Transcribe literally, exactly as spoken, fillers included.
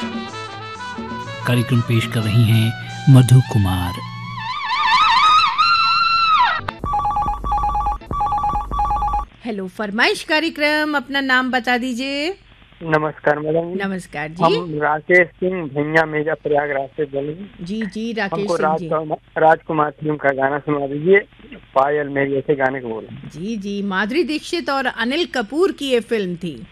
कार्यक्रम पेश कर रही हैं मधु कुमार। हेलो फरमाइश कार्यक्रम, अपना नाम बता दीजिए। नमस्कार मैडम। नमस्कार जी। हम राकेश सिंह भैया मेजा प्रयागराज से बोल रहे हैं। जी जी राकेश हमको सिंह जी। राजकुमार राजकुमार फिल्म का गाना सुना दीजिए, पायल मेरी, ऐसे गाने को बोल रहे हैं। जी जी, माधुरी दीक्षित और अनिल कपूर की ये फिल्म थी।